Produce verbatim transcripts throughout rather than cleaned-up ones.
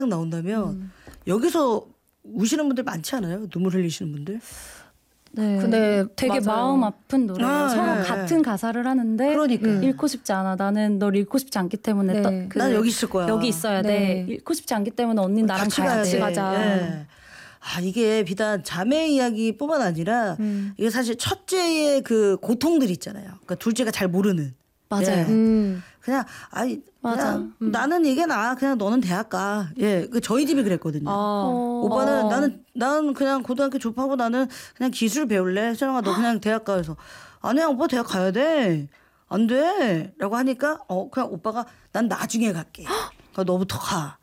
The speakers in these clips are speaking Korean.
나온다면 음. 여기서 우시는 분들 많지 않아요? 눈물 흘리시는 분들? 네. 근데 되게 맞아요. 마음 아픈 노래예요. 아, 서로 네. 같은 가사를 하는데 그러니까. 음. 잃고 싶지 않아. 나는 널 잃고 싶지 않기 때문에 네. 떠- 그 난 여기 있을 거야. 여기 있어야 네. 돼. 잃고 싶지 않기 때문에 언니는 나랑 같이 가야 가야 돼. 돼. 가자. 예. 아 이게 비단 자매 이야기뿐만 아니라 음. 이게 사실 첫째의 그 고통들 있잖아요. 그러니까 둘째가 잘 모르는. 맞아요. 예. 음. 그냥 아이 맞아. 그냥 음. 나는 이게 나 그냥 너는 대학 가. 예, 그 저희 집이 그랬거든요. 아. 어. 오빠는 어. 나는 나는 그냥 고등학교 졸업하고 나는 그냥 기술 배울래. 세영아 너 그냥 대학 가. 해서 아니야 오빠 대학 가야 돼. 안 돼. 라고 하니까 어 그냥 오빠가 난 나중에 갈게. 그러니까 너부터 가.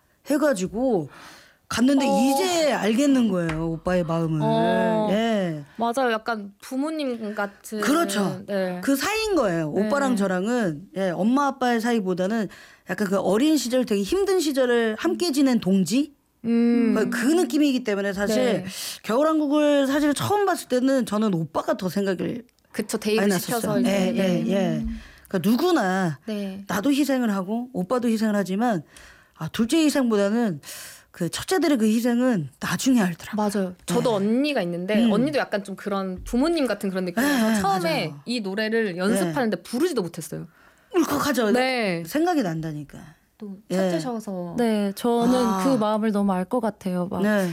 해가지고 갔는데 어. 이제 알겠는 거예요 오빠의 마음을. 어. 예. 맞아요. 약간 부모님 같은. 그렇죠. 네. 그 사이인 거예요. 네. 오빠랑 저랑은 예, 엄마 아빠의 사이보다는 약간 그 어린 시절 되게 힘든 시절을 함께 지낸 동지 음. 그, 그 느낌이기 때문에 사실 네. 겨울왕국을 사실 처음 봤을 때는 저는 오빠가 더 생각을 그쵸. 많이 대입을 났었어요. 시켜서. 예, 이제. 예, 예. 그러니까 누구나 네. 나도 희생을 하고 오빠도 희생을 하지만 아, 둘째 희생보다는 그 첫째들의 그 희생은 나중에 알더라. 맞아요. 저도 언니가 있는데 음. 언니도 약간 좀 그런 부모님 같은 그런 느낌이어서 네, 처음에 맞아요. 이 노래를 연습하는데 부르지도 못했어요. 울컥하죠. 네. 생각이 난다니까. 또 예. 첫째셔서. 네, 저는 아. 그 마음을 너무 알 것 같아요. 막 네,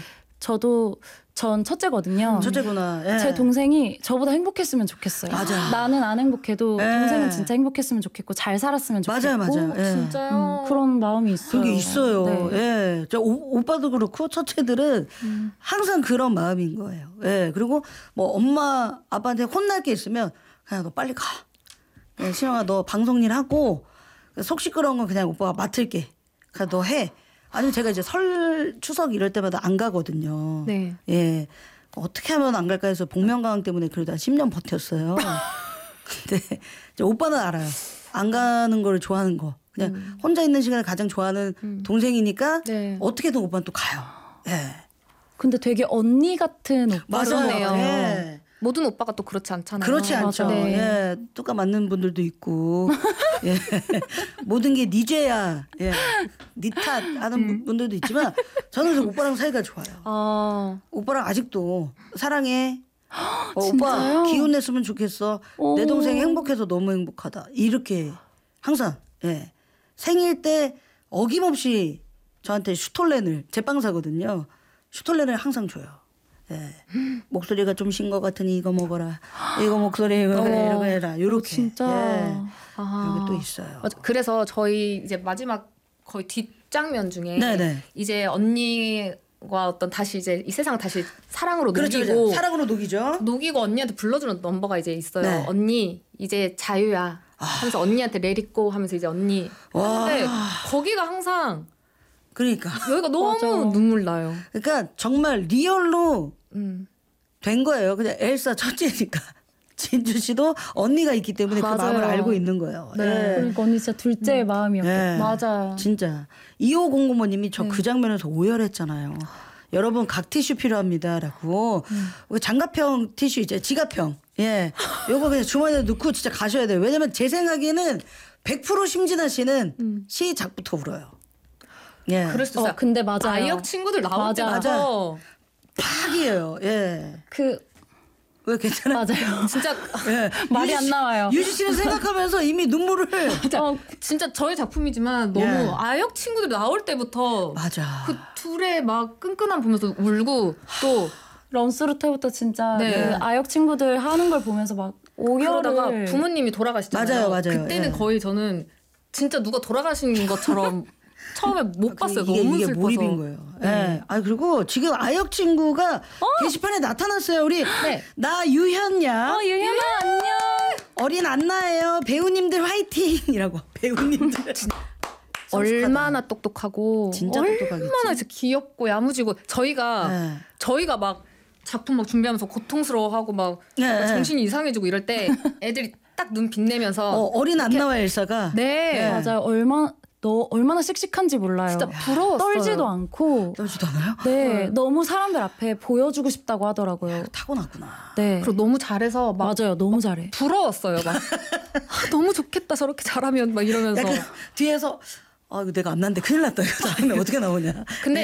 저도 전 첫째거든요. 첫째구나. 예. 제 동생이 저보다 행복했으면 좋겠어요. 맞아. 나는 안 행복해도 네. 동생은 진짜 행복했으면 좋겠고 잘 살았으면 좋겠고. 맞아요, 맞아요. 예. 진짜요. 음, 그런 마음이 있어요. 그게 있어요. 네. 예. 저 오, 오빠도 그렇고 첫째들은 음. 항상 그런 마음인 거예요. 예. 그리고 뭐 엄마 아빠한테 혼날 게 있으면 그냥 너 빨리 가. 예, 신영아 너 방송 일 하고 속 시끄러운 건 그냥 오빠가 맡을게. 그냥 너 해. 아니면 제가 이제 설 추석 이럴 때마다 안 가거든요. 네. 예. 어떻게 하면 안 갈까 해서 복면가왕 때문에 그러다 한 십 년 버텼어요. 근데 이제 오빠는 알아요. 안 가는 걸 좋아하는 거. 그냥 음. 혼자 있는 시간을 가장 좋아하는 음. 동생이니까 네. 어떻게든 오빠는 또 가요. 예. 근데 되게 언니 같은 오빠. 맞아요. 그러네요. 예. 모든 오빠가 또 그렇지 않잖아요. 그렇지 않죠. 맞아. 네. 예. 뚜까 맞는 분들도 있고. 예. 모든 게 네 죄야. 예. 네 탓 하는 음. 분들도 있지만 저는 그 오빠랑 사이가 좋아요. 아. 오빠랑 아직도 사랑해. 어, 진짜요? 오빠 기운 냈으면 좋겠어. 내 오. 동생이 행복해서 너무 행복하다. 이렇게 항상 예. 생일 때 어김없이 저한테 슈톨렌을 제빵사거든요. 슈톨렌을 항상 줘요. 예. 목소리가 좀 쉰 것 같으니 이거 먹어라. 이거 목소리 이거 해, 이거 해라. 요렇게. 진짜. 예. 아. 이게 또 있어요. 맞아. 그래서 저희 이제 마지막 거의 뒷장면 중에 네네. 이제 언니가 어떤 다시 이제 이 세상 다시 사랑으로 그렇죠, 녹이고 그렇죠. 사랑으로 녹이죠. 녹이고 언니한테 불러주는 넘버가 이제 있어요. 네. 언니 이제 자유야 하면서 언니한테 레리고 하면서 이제 언니 와. 근데 거기가 항상 그러니까. 여기가 너무 맞아. 눈물 나요. 그러니까 정말 리얼로 음. 된 거예요. 그냥 엘사 첫째니까. 진주 씨도 언니가 있기 때문에 그 맞아요. 마음을 알고 있는 거예요. 네. 예. 그러니까 언니 진짜 둘째의 마음이었겠다. 예. 맞아요. 진짜 이오공구모님이 저 네. 그 장면에서 오열했잖아요. 여러분 각 티슈 필요합니다라고 장갑형 티슈 이제 지갑형 예 요거 그냥 주머니에 넣고 진짜 가셔야 돼요. 왜냐면 제 생각에는 백 퍼센트 심진아 씨는 음. 시작부터 울어요. 예 그럴 수 있어요. 어, 근데 맞아요. 아이역 친구들 나올 맞아. 때부터 팍이에요. 예. 그 왜 괜찮아? 맞아요. 진짜 예. 말이 유지 안 씨- 나와요. 유지 씨는 생각하면서 이미 눈물을 어, 진짜 저희 작품이지만 너무 예. 아역 친구들 나올 때부터 맞아. 그 둘의 막 끈끈함 보면서 울고 또 런스루 때부터 진짜 네. 그 아역 친구들 하는 걸 보면서 막 그러다가 오열을 부모님이 돌아가시잖아요. 맞아요, 맞아요. 그때는 예. 거의 저는 진짜 누가 돌아가신 것처럼 처음에 못 봤어요. 이게, 너무 이게 슬퍼서. 몰입인 거예요. 예. 네. 아 그리고 지금 아역 친구가 게시판에 나타났어요. 우리 네. 나 유현야 어 유현아 안녕. 어린 안나예요. 배우님들 화이팅이라고. 배우님들. 얼마나 똑똑하고 진짜 똑똑하겠지. 얼마나 진짜 귀엽고 야무지고 저희가 네. 저희가 막 작품 막 준비하면서 고통스러워하고 막 네, 네. 정신이 이상해지고 이럴 때 애들이 딱 눈 빛내면서 어, 어린 안나와 엘사가 네, 네. 맞아요. 얼마 너 얼마나 씩씩한지 몰라요. 진짜 부러웠어요. 떨지도 않고. 떨지도 않아요? 네, 네. 너무 사람들 앞에 보여주고 싶다고 하더라고요. 타고났구나. 네, 그리고 너무 잘해서 막 맞아요. 너무 잘해. 부러웠어요. 막 아, 너무 좋겠다 저렇게 잘하면 막 이러면서 약간 뒤에서 아 이거 내가 안 났는데 큰일 났다. 이거 다음에 어떻게 나오냐. 근데